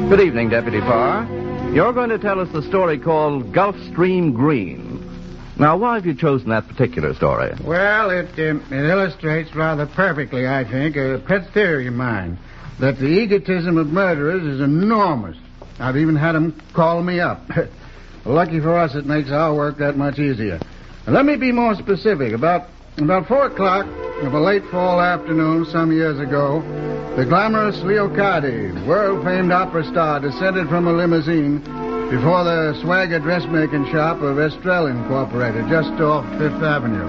Good evening, Deputy Parr. You're going to tell us a story called Gulfstream Green. Now, why have you chosen that particular story? Well, it illustrates rather perfectly, I think, a pet theory of mine, that the egotism of murderers is enormous. I've even had them call me up. Lucky for us, it makes our work that much easier. Now, let me be more specific. About 4 o'clock of a late fall afternoon some years ago, the glamorous Leocadi, world-famed opera star, descended from a limousine before the swagger dressmaking shop of Estrell Incorporated, just off Fifth Avenue.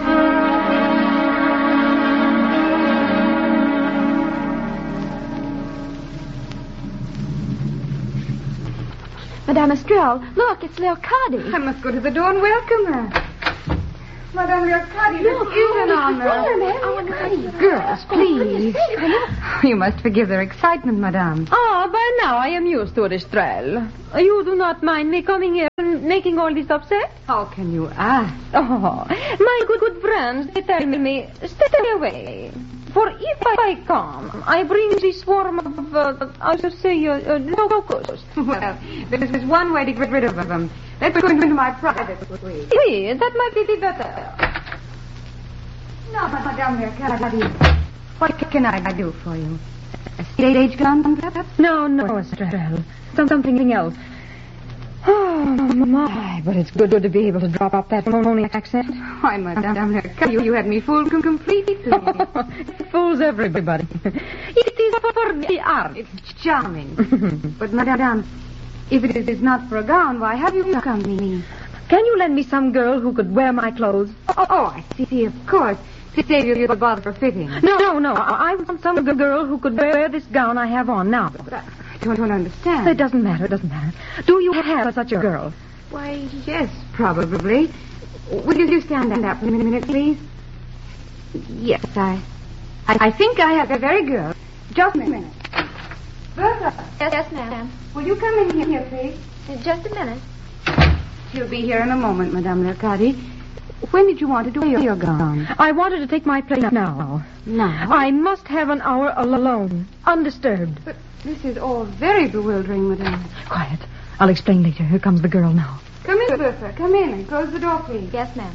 Madame Estrell, look, it's Leocadi. I must go to the door and welcome her. Madame Leocadi, this is an honor. Girls, please. You must forgive their excitement, Madame. Ah, by now I am used to it, Estrell. You do not mind me coming here and making all this upset? How can you ask? Oh, my good friends, they tell me, stay away. For if I come, I bring this swarm of, I should say, locusts. Well, there's one way to get rid of them. Let's go into my private suite. Yes, that might be better. Now, Madame Leocadi, what can I do for you? A stage gun, perhaps? No, Estrell. Something else. Oh, my, but it's good to be able to drop off that phony accent. Why, Madame Leocadi, you had me fooled completely. It fools everybody. It is for the art. It's charming. But, Madame, if it is not for a gown, why have you come to me? Can you lend me some girl who could wear my clothes? Oh, I see, of course. To save you the bother for fitting. No. I want some girl who could wear this gown I have on now. I don't understand. It doesn't matter. Do you have such a girl? Why, yes, probably. Will you stand up for a minute, please? Yes, I think I have a very girl. Just a minute. Bertha. Yes, ma'am. Will you come in here, please? Just a minute. She'll be here in a moment, Madame Leocadi. When did you want to do your gown? I wanted to take my place now. Now? I must have an hour alone, undisturbed. But this is all very bewildering, Madame. Quiet. I'll explain later. Here comes the girl now. Come in, Bertha. Come in and close the door, please. Yes, ma'am.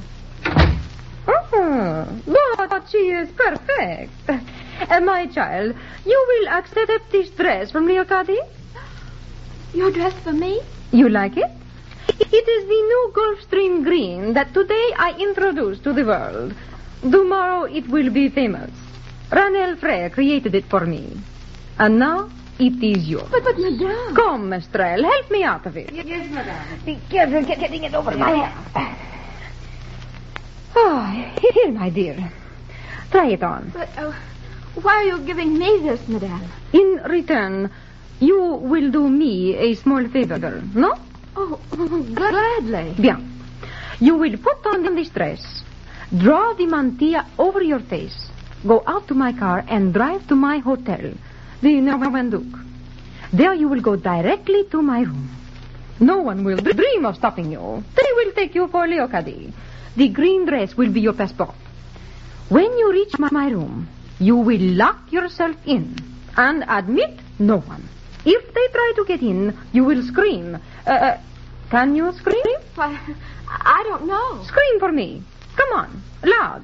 Oh, but she is perfect. My child, you will accept this dress from Leocadi? Your dress for me? You like it? It is the new Gulfstream Green that today I introduce to the world. Tomorrow it will be famous. Ranel Frey created it for me. And now it is yours. But Madame. Come, Estrell, help me out of it. Yes, Madame. Be careful getting it over my head. Oh, here, my dear. Try it on. But why are you giving me this, Madame? In return, you will do me a small favor, no? Oh, gladly. Bien. You will put on this dress, draw the mantilla over your face, go out to my car, and drive to my hotel, the Nouveau-Duc. There you will go directly to my room. No one will dream of stopping you. They will take you for Leocadi. The green dress will be your passport. When you reach my room, you will lock yourself in and admit no one. If they try to get in, you will scream. Can you scream? Why, I don't know. Scream for me. Come on, loud.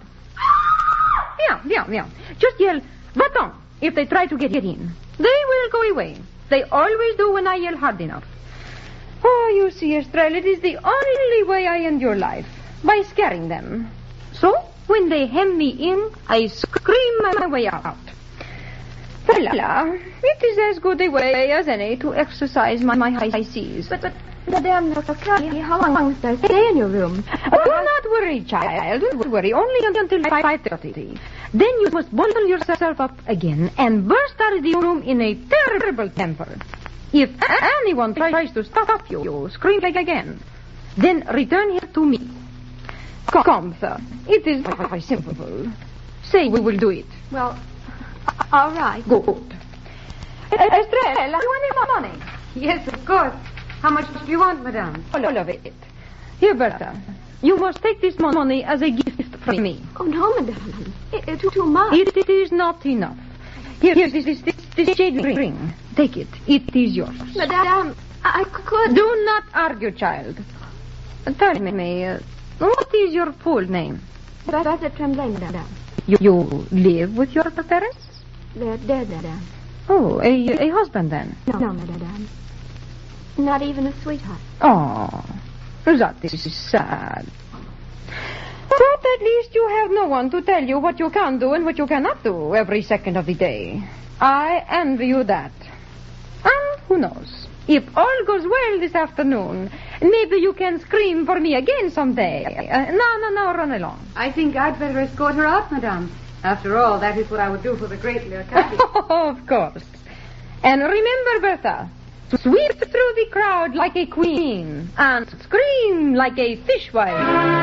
Yeah. Just yell, va-t'en, if they try to get in. They will go away. They always do when I yell hard enough. Oh, you see, Estrell, it is the only way I end your life, by scaring them. So, when they hem me in, I scream my way out. Voila, it is as good a way as any to exercise my high seas. But Madame Leocadi, how long must I stay in your room? Do not worry, child. Don't worry. Only until 5:30. Then you must bundle yourself up again and burst out of the room in a terrible temper. If anyone tries to stop you, scream again. Then return here to me. Come, sir. It is very simple. Say we will do it. Well, all right. Good. Estrell, you want any money? Yes, of course. How much do you want, Madame? All of it. Here, Bertha. You must take this money as a gift from me. Oh, no, Madame. It's too much. It is not enough. Here, this jade ring. Take it. It is yours. Madame, I could... Do not argue, child. Tell me, what is your full name? Bertha Tremblay, madame. You live with your parents? They're dead, madame. Oh, a husband then? No, madame. Not even a sweetheart. Oh, that is sad. But at least you have no one to tell you what you can do and what you cannot do every second of the day. I envy you that. And who knows? If all goes well this afternoon, maybe you can scream for me again someday. No, run along. I think I'd better escort her out, madame. After all, that is what I would do for the great Leocati. Of course. And remember, Bertha, sweep through the crowd like a queen and scream like a fishwife.